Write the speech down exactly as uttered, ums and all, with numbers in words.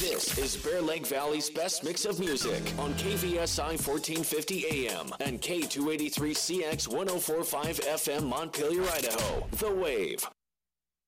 This is Bear Lake Valley's best mix of music on K V S I fourteen fifty A M and K two eighty-three C X one oh four point five F M Montpelier, Idaho. The Wave.